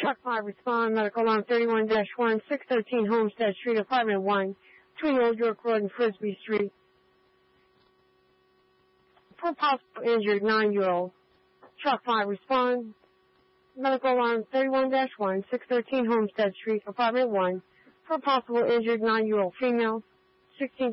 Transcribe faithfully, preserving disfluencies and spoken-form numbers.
Truck five, respond. Medical alarm thirty-one dash one, six thirteen Homestead Street, apartment one, between Old York Road and Frisbee Street. For possible injured nine-year-old. Truck five, respond. Medical alarm thirty-one dash one, six thirteen Homestead Street, apartment one, for possible injured nine-year-old female, sixteen